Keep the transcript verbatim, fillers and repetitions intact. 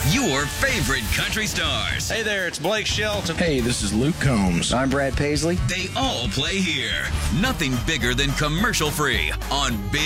your favorite country stars. Hey there, it's Blake Shelton. Hey, this is Luke Combs. I'm Brad Paisley. They all play here. Nothing bigger than commercial free on Big